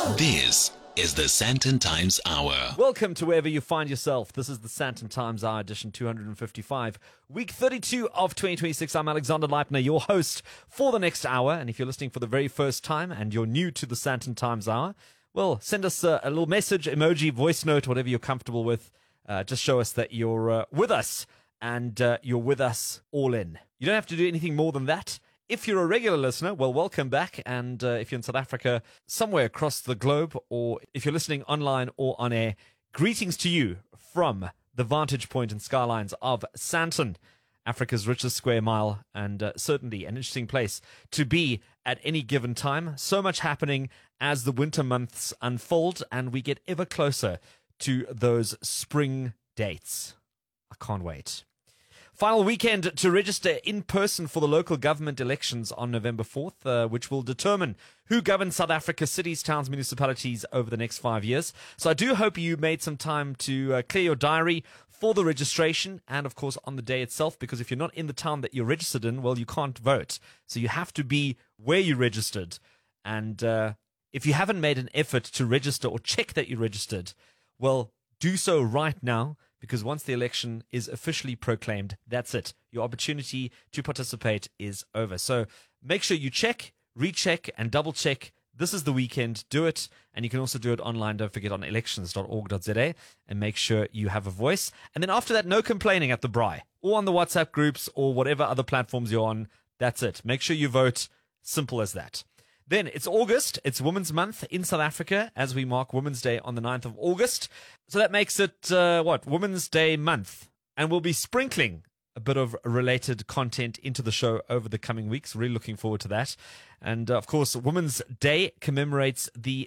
This is the Sandton Times Hour. Welcome to wherever you find yourself. This is the Sandton Times Hour, edition 255, week 32 of 2026. I'm Alexander Leipner, your host for the next hour. And if you're listening for the very first time and you're new to the Sandton Times Hour, well, send us a little message, emoji, voice note, whatever you're comfortable with. Just show us that you're with us and you're with us all in. You don't have to do anything more than that. If you're a regular listener, well, welcome back. And if you're in South Africa, somewhere across the globe, or if you're listening online or on air, greetings to you from the vantage point and skylines of Sandton, Africa's richest square mile, and certainly an interesting place to be at any given time. So much happening as the winter months unfold, and we get ever closer to those spring dates. I can't wait. Final weekend to register in person for the local government elections on November 4th, which will determine who governs South Africa's cities, towns, municipalities over the next 5 years. So I do hope you made some time to clear your diary for the registration and, of course, on the day itself, because if you're not in the town that you're registered in, well, you can't vote. So you have to be where you registered. And if you haven't made an effort to register or check that you registered, well, do so right now. Because once the election is officially proclaimed, that's it. Your opportunity to participate is over. So make sure you check, recheck, and double check. This is the weekend. Do it. And you can also do it online. Don't forget on elections.org.za and make sure you have a voice. And then after that, no complaining at the braai or on the WhatsApp groups or whatever other platforms you're on. That's it. Make sure you vote. Simple as that. Then it's August. It's Women's Month in South Africa as we mark Women's Day on the 9th of August. So that makes it, Women's Day month. And we'll be sprinkling a bit of related content into the show over the coming weeks. Really looking forward to that. And, of course, Women's Day commemorates the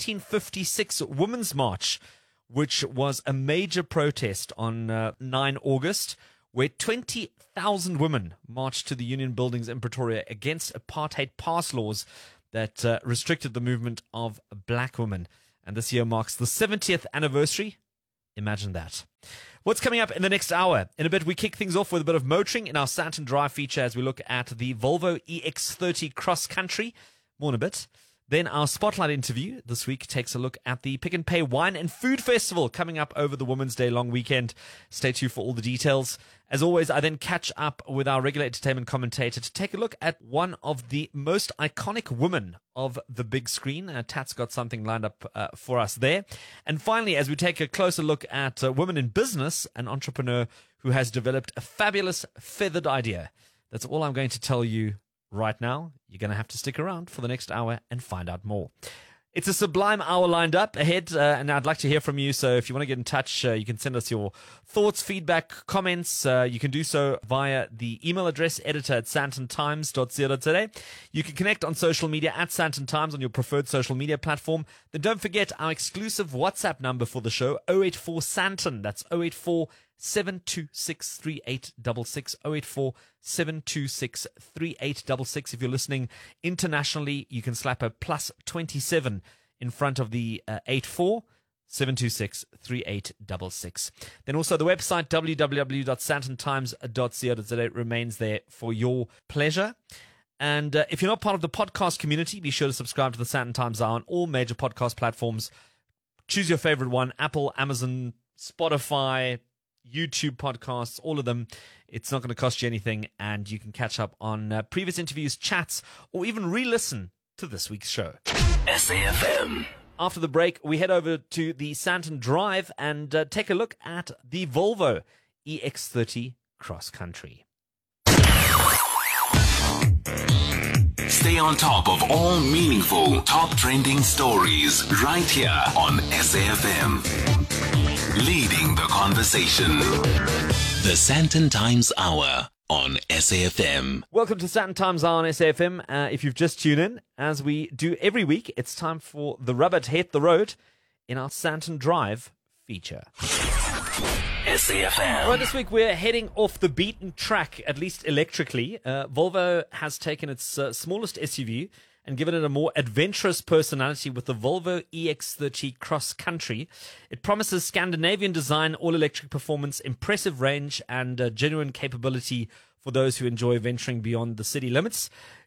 1956 Women's March, which was a major protest on 9 August, where 20,000 women marched to the Union buildings in Pretoria against apartheid pass laws that restricted the movement of black women. And this year marks the 70th anniversary. Imagine that. What's coming up in the next hour? In a bit, we kick things off with a bit of motoring in our Sandton Drive feature as we look at the Volvo EX30 Cross Country. More in a bit. Then our Spotlight interview this week takes a look at the Pick n Pay Wine and Food Festival coming up over the Women's Day long weekend. Stay tuned for all the details. As always, I then catch up with our regular entertainment commentator to take a look at one of the most iconic women of the big screen. Tat's got something lined up for us there. And finally, as we take a closer look at women in business, an entrepreneur who has developed a fabulous feathered idea. That's all I'm going to tell you right now. You're going to have to stick around for the next hour and find out more. It's a sublime hour lined up ahead, and I'd like to hear from you. So if you want to get in touch, you can send us your thoughts, feedback, comments. You can do so via the email address, editor@sandtontimes.co.za. You can connect on social media at Sandton Times on your preferred social media platform. Then don't forget our exclusive WhatsApp number for the show, 084 Sandton. That's 084 726 3866 084 726 3866. If you're listening internationally, you can slap a plus 27 in front of the 84 726 3866. Then also the website www.sandtontimes.co.za remains there for your pleasure. And if you're not part of the podcast community, be sure to subscribe to the Sandton Times Hour on all major podcast platforms. Choose your favorite one: Apple, Amazon, Spotify, YouTube podcasts, all of them. It's not going to cost you anything, and you can catch up on previous interviews, chats, or even re-listen to this week's show. SAFM. After the break, we head over to the Sandton Drive and take a look at the Volvo EX30 Cross Country. Stay on top of all meaningful, top trending stories right here on SAFM. Leading the conversation. The Sandton Times Hour on SAFM. Welcome to Sandton Times Hour on SAFM. If you've just tuned in, as we do every week, it's time for the rubber to hit the road in our Sandton Drive feature. SAFM. Right, this week we're heading off the beaten track, at least electrically. Volvo has taken its smallest SUV and given it a more adventurous personality with the Volvo EX30 Cross Country. It promises Scandinavian design, all-electric performance, impressive range, and genuine capability for those who enjoy venturing beyond the city limits.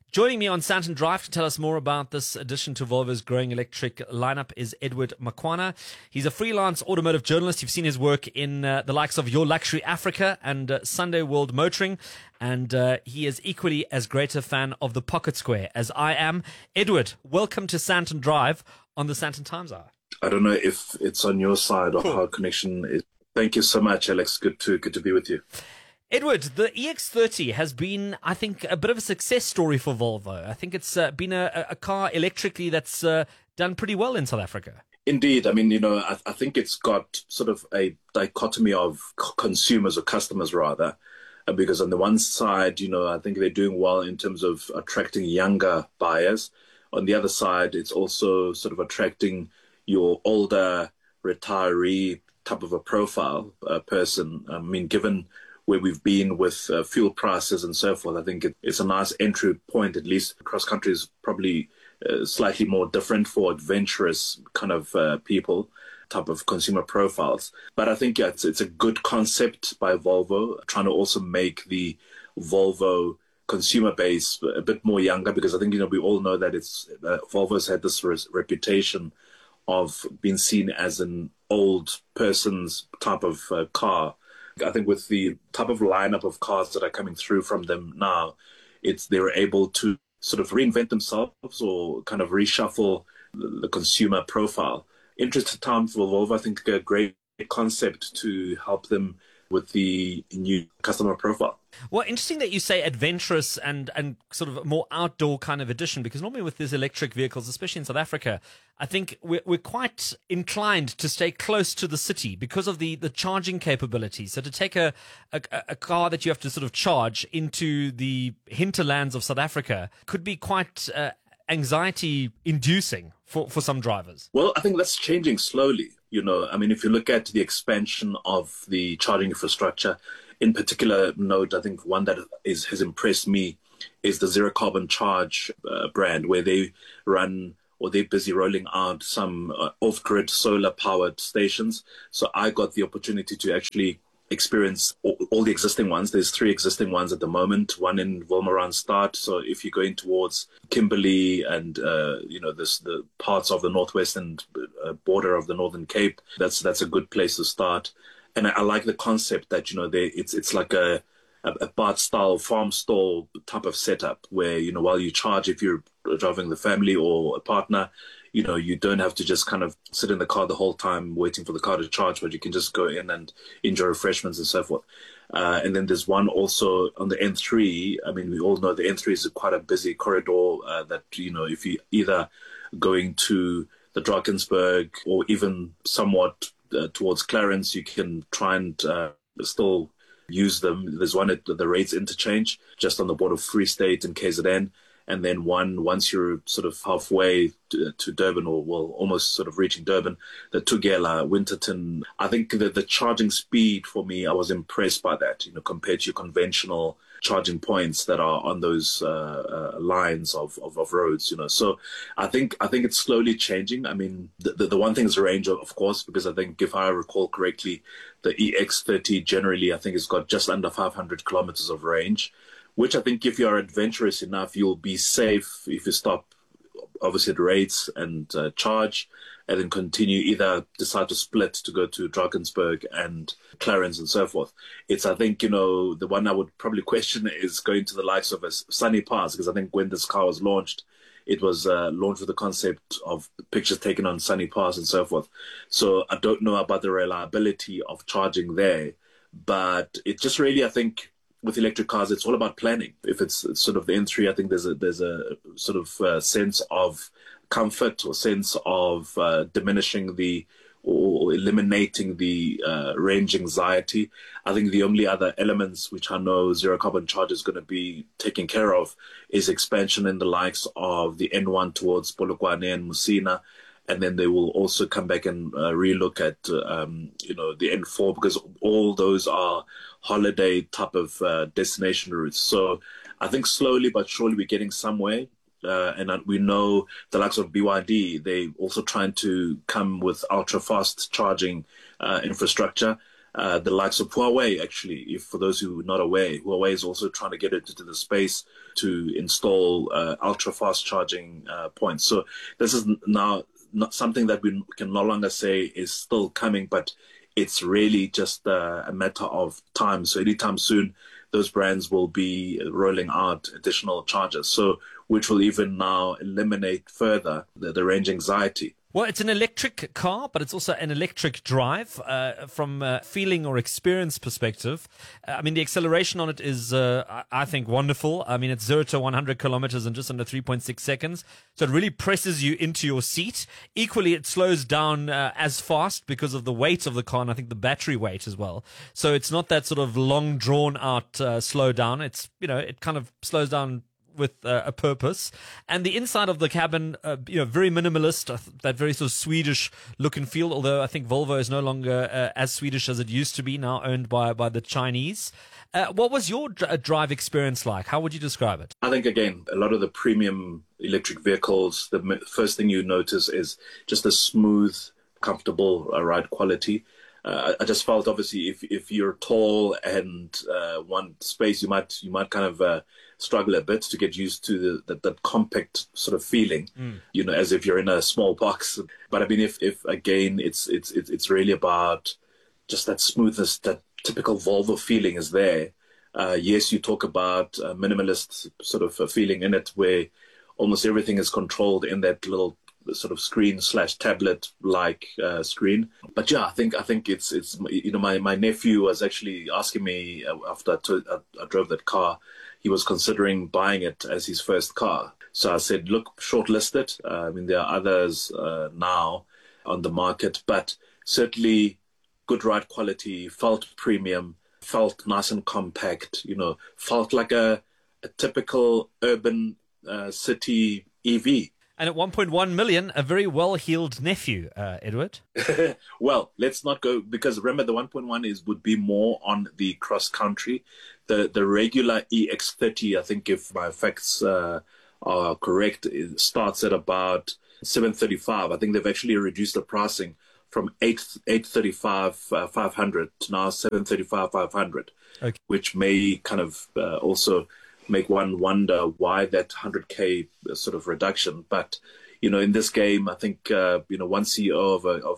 Joining me on Santon Drive to tell us more about this addition to Volvo's growing electric lineup is Edward Makwana. He's a freelance automotive journalist. You've seen his work in the likes of Your Luxury Africa and Sunday World Motoring. And he is equally as great a fan of the Pocket Square as I am. Edward, welcome to Santon Drive on the Santon Times Hour. I don't know if it's on your side or how connection is. Thank you so much, Alex. Good to be with you. Edward, the EX30 has been, I think, a bit of a success story for Volvo. I think it's been a car electrically that's done pretty well in South Africa. Indeed. I mean, I think it's got sort of a dichotomy of consumers or customers rather, because on the one side, I think they're doing well in terms of attracting younger buyers. On the other side, it's also sort of attracting your older retiree type of a profile person. I mean, given where we've been with fuel prices and so forth, I think it's a nice entry point, at least. Cross country is probably slightly more different for adventurous kind of people, type of consumer profiles. But I think it's a good concept by Volvo, trying to also make the Volvo consumer base a bit more younger, because I think, we all know that Volvo's had this reputation of being seen as an old person's type of car. I think with the type of lineup of cars that are coming through from them now, they're able to sort of reinvent themselves or kind of reshuffle the consumer profile. Interesting time for Volvo. I think a great concept to help them with the new customer profile. Well, interesting that you say adventurous and sort of more outdoor kind of edition, because normally with these electric vehicles, especially in South Africa, I think we're quite inclined to stay close to the city because of the charging capabilities. So to take a car that you have to sort of charge into the hinterlands of South Africa could be quite anxiety inducing for some drivers. Well, I think that's changing slowly. I mean, if you look at the expansion of the charging infrastructure, in particular note, I think one that has impressed me is the Zero Carbon Charge brand, where they run, or they're busy rolling out some off-grid solar-powered stations. So I got the opportunity to actually experience all the existing ones. There's 3 existing ones at the moment, one in Wolmaranstad. So if you're going towards Kimberley and the parts of the northwestern border of the Northern Cape, that's a good place to start. And I like the concept that it's like a BART style farm stall type of setup where while you charge, if you're driving the family or a partner, you don't have to just kind of sit in the car the whole time waiting for the car to charge, but you can just go in and enjoy refreshments and so forth. And then there's one also on the N3. I mean, we all know the N3 is quite a busy corridor that, if you either going to the Drakensberg or even somewhat towards Clarence, you can try and still use them. There's one at the Raids interchange just on the border of Free State and KZN. And then once you're sort of halfway to Durban, or almost sort of reaching Durban, the Tugela, Winterton. I think that the charging speed for me, I was impressed by that, compared to your conventional charging points that are on those lines of roads, So I think it's slowly changing. I mean, the one thing is range, of course, because I think if I recall correctly, the EX30 generally, I think it's got just under 500 kilometers of range, which I think if you're adventurous enough, you'll be safe if you stop, obviously, at rates and charge, and then continue, either decide to split to go to Drakensberg and Clarence and so forth. It's, I think, the one I would probably question is going to the likes of a Sunny Pass, because I think when this car was launched, it was launched with the concept of pictures taken on Sunny Pass and so forth. So I don't know about the reliability of charging there, but it just really, I think, with electric cars, it's all about planning. If it's sort of the N3, I think there's a sort of sense of comfort or sense of diminishing or eliminating the range anxiety. I think the only other elements which I know Zero Carbon Charge is going to be taking care of is expansion in the likes of the N1 towards Polokwane and Musina. And then they will also come back and relook at, the N4, because all those are holiday type of destination routes. So I think slowly but surely we're getting somewhere. And we know the likes of BYD, they also trying to come with ultra fast charging infrastructure. The likes of Huawei, actually, if for those who are not aware, Huawei is also trying to get into the space to install ultra-fast charging points. So this is now not something that we can no longer say is still coming, but it's really just a matter of time. So anytime soon, those brands will be rolling out additional chargers, so which will even now eliminate further the range anxiety. Well, it's an electric car, but it's also an electric drive. From a feeling or experience perspective, I mean, the acceleration on it is, I think, wonderful. I mean, it's 0 to 100 kilometers in just under 3.6 seconds. So it really presses you into your seat. Equally, it slows down as fast because of the weight of the car, and I think the battery weight as well. So it's not that sort of long, drawn-out slow down. It's, it kind of slows down with a purpose. And the inside of the cabin, very minimalist, that very sort of Swedish look and feel, although I think Volvo is no longer as Swedish as it used to be, now owned by the Chinese. What was your drive experience like? How would you describe it? I think, again, a lot of the premium electric vehicles, the first thing you notice is just a smooth, comfortable ride quality. I just felt, obviously, if you're tall and want space, you might kind of struggle a bit to get used to that compact sort of feeling, as if you're in a small box. But I mean, if again, it's really about just that smoothness, that typical Volvo feeling is there. Yes, you talk about minimalist sort of a feeling in it, where almost everything is controlled in that little sort of screen/tablet like screen. But yeah, I think it's my nephew was actually asking me after I drove that car. He was considering buying it as his first car. So I said, look, shortlist it. I mean, there are others now on the market, but certainly good ride quality, felt premium, felt nice and compact, felt like a typical urban city EV. And at 1.1 million, a very well-heeled nephew, Edward. Well, let's not go, because remember the 1.1 would be more on the cross country. The regular EX30, I think if my facts are correct, it starts at about 735. I think they've actually reduced the pricing from 835 500 to now 735 500, okay, which may kind of also make one wonder why that 100K sort of reduction. But in this game, I think one CEO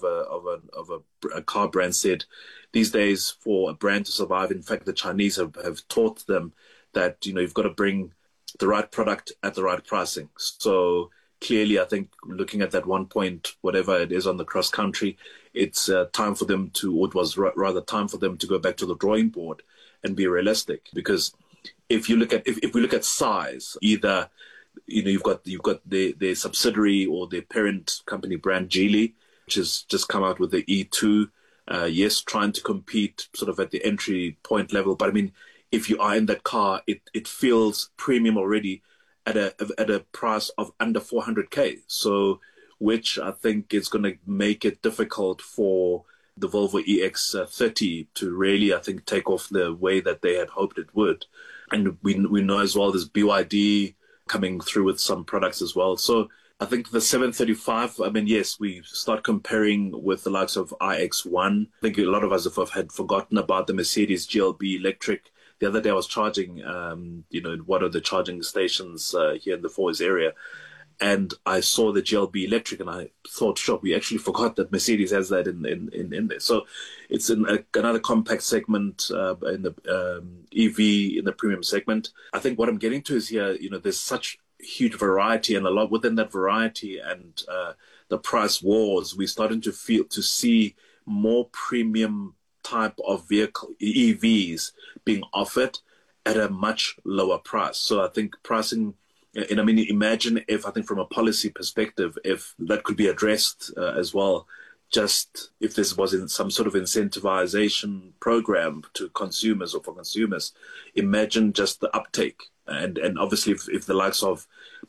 of a car brand said these days, for a brand to survive, in fact, the Chinese have taught them that you've got to bring the right product at the right pricing. So clearly, I think looking at that 1 point whatever it is on the cross country, it's time for them to, or it was rather time for them to go back to the drawing board and be realistic. Because if we look at size, either you've got the subsidiary or the parent company brand Geely, which has just come out with the E2. Yes, trying to compete sort of at the entry point level, but I mean, if you are in that car, it feels premium already at a price of under 400K. So, which I think is going to make it difficult for the Volvo EX30 to really, I think, take off the way that they had hoped it would. And we know as well there's BYD coming through with some products as well. So I think the 735, I mean, yes, we start comparing with the likes of iX1. I think a lot of us had forgotten about the Mercedes GLB electric. The other day I was charging, in one of the charging stations here in the Fours area, and I saw the GLB electric, and I thought, sure, we actually forgot that Mercedes has that in there. So it's in another compact segment in the EV, in the premium segment. I think what I'm getting to is here, there's such huge variety, and a lot within that variety and the price wars, we're starting to see more premium type of vehicle, EVs, being offered at a much lower price. So I think pricing, and I mean, imagine if, I think from a policy perspective, if that could be addressed as well, just if this was in some sort of incentivization program to consumers or for consumers, imagine just the uptake. And obviously if the likes of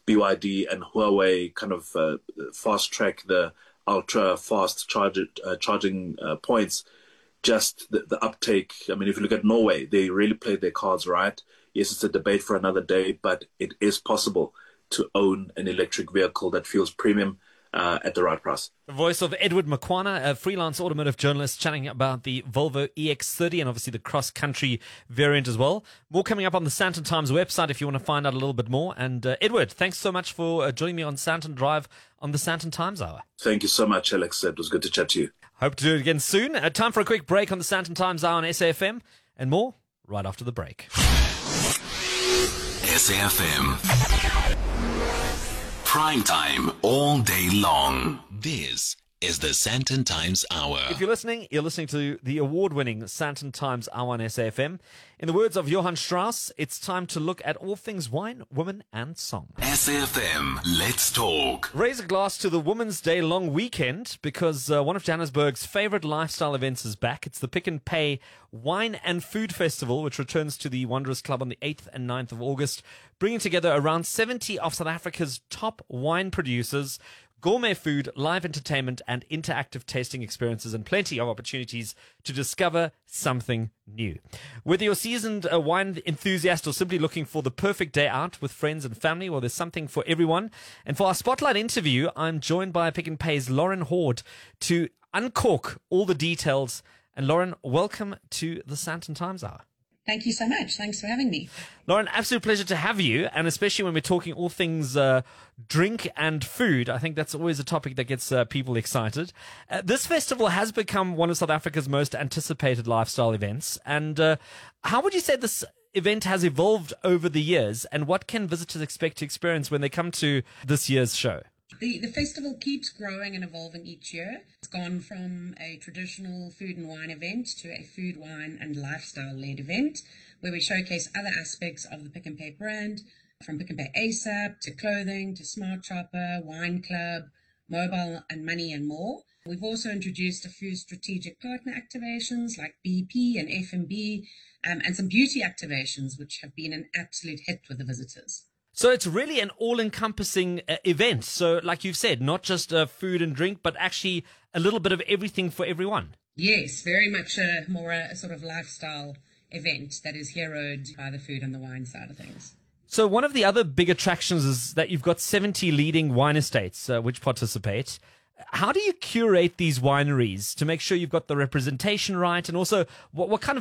BYD and Huawei kind of fast track the ultra fast charging points, just the uptake. I mean, if you look at Norway, they really played their cards right. Yes, it's a debate for another day, but it is possible to own an electric vehicle that feels premium at the right price. The voice of Edward Makwana, a freelance automotive journalist, chatting about the Volvo EX30 and obviously the cross-country variant as well. More coming up on the Sandton Times website if you want to find out a little bit more. And Edward, thanks so much for joining me on Sandton Drive on the Sandton Times Hour. Thank you so much, Alex. It was good to chat to you. Hope to do it again soon. Time for a quick break on the Sandton Times Hour on SAFM, and more right after the break. SAFM. Prime time all day long. This is the Sandton Times Hour. If you're listening to the award-winning Sandton Times Hour on SAFM. In the words of Johann Strauss, it's time to look at all things wine, women, and song. SAFM, let's talk. Raise a glass to the Women's Day long weekend because one of Johannesburg's favorite lifestyle events is back. It's the Pick n Pay Wine and Food Festival, which returns to the Wanderers Club on the 8th and 9th of August, bringing together around 70 of South Africa's top wine producers, gourmet food, live entertainment, and interactive tasting experiences, and plenty of opportunities to discover something new. Whether you're a seasoned wine enthusiast or simply looking for the perfect day out with friends and family, well, there's something for everyone. And for our spotlight interview, I'm joined by Pick n Pay's Lauren Horde to uncork all the details. And Lauren, welcome to the Sandton Times Hour. Thank you so much. Thanks for having me. Lauren, absolute pleasure to have you, and especially when we're talking all things drink and food. I think that's always a topic that gets people excited. This festival has become one of South Africa's most anticipated lifestyle events. And how would you say this event has evolved over the years, and what can visitors expect to experience when they come to this year's show? The festival keeps growing and evolving each year. It's gone from a traditional food and wine event to a food, wine and lifestyle-led event where we showcase other aspects of the Pick n Pay brand, from Pick n Pay ASAP to clothing to Smart Shopper, Wine Club, mobile and money and more. We've also introduced a few strategic partner activations like BP and F&B and some beauty activations which have been an absolute hit with the visitors. So it's really an all-encompassing event. So like you've said, not just food and drink, but actually a little bit of everything for everyone. Yes, very much a sort of lifestyle event that is heroed by the food and the wine side of things. So one of the other big attractions is that you've got 70 leading wine estates which participate. How do you curate these wineries to make sure you've got the representation right? And also, what kind of